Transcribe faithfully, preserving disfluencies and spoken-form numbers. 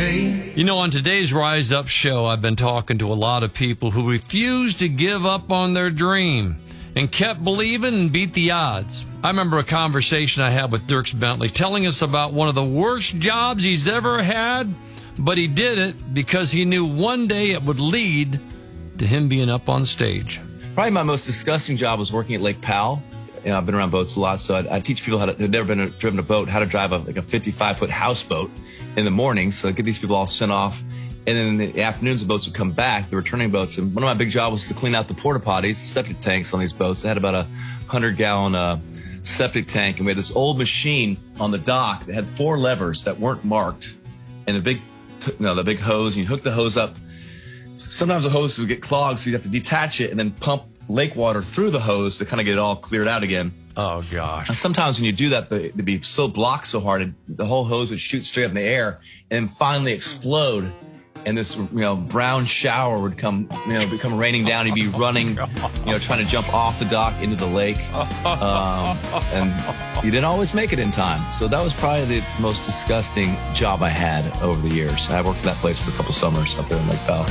day. You know, on today's Rise Up show, I've been talking to a lot of people who refused to give up on their dream and kept believing and beat the odds. I remember a conversation I had with Dierks Bentley telling us about one of the worst jobs he's ever had, but he did it because he knew one day it would lead to him being up on stage. Probably my most disgusting job was working at Lake Powell. You know, I've been around boats a lot, so I, I teach people how to, who've never been a, driven a boat, how to drive a, like a fifty-five foot houseboat in the morning. So I get these people all sent off. And then in the afternoons, the boats would come back, the returning boats. And one of my big jobs was to clean out the porta potties, the septic tanks on these boats. They had about a hundred gallon uh, septic tank. And we had this old machine on the dock that had four levers that weren't marked. And the big, t- no, the big hose, and you hook the hose up. Sometimes the hose would get clogged, so you'd have to detach it and then pump lake water through the hose to kind of get it all cleared out again. Oh, gosh. And sometimes when you do that, it'd be so blocked so hard, the whole hose would shoot straight up in the air and finally explode. And this, you know, brown shower would come, you know, become raining down. You'd be running, you know, trying to jump off the dock into the lake. Um, and you didn't always make it in time. So that was probably the most disgusting job I had over the years. I worked at that place for a couple summers up there in Lake Powell.